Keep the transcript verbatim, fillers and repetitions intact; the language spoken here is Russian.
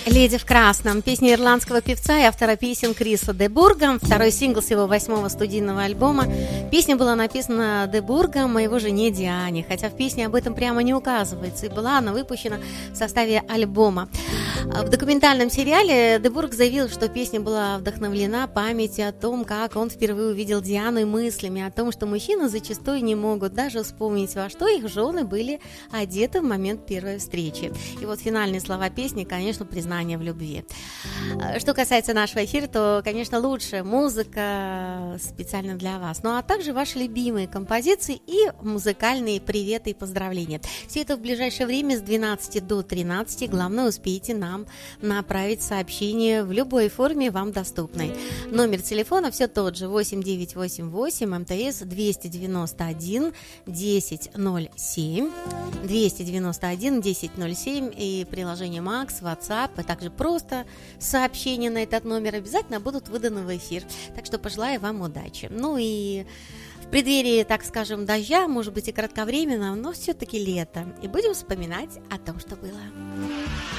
«Леди в красном» – песня ирландского певца и автора песен Криса де Бурга, второй сингл с его восьмого студийного альбома. Песня была написана де Бургом о его жене Диане, хотя в песне об этом прямо не указывается, и была она выпущена в составе альбома. В документальном сериале де Бург заявил, что песня была вдохновлена памятью о том, как он впервые увидел Диану, и мыслями о том, что мужчины зачастую не могут даже вспомнить, во что их жены были одеты в момент первой встречи. И вот финальные слова песни, конечно, признание в любви. Что касается нашего эфира, то, конечно, лучшая музыка специально для вас. Ну а также ваши любимые композиции и музыкальные приветы и поздравления. Все это в ближайшее время с двенадцати до тринадцати. Главное, успейте нам направить сообщение в любой форме вам доступной. Номер телефона все тот же: восемь девятьсот восемьдесят восемь МТС двести девяносто один десять ноль семь, двести девяносто один десять ноль семь, и приложение Макс, WhatsApp, а также просто сообщения на этот номер обязательно будут выданы в эфир. Так что пожелаю вам удачи. Ну и в преддверии, так скажем, дождя, может быть и кратковременно, но все-таки лето, и будем вспоминать о том, что было.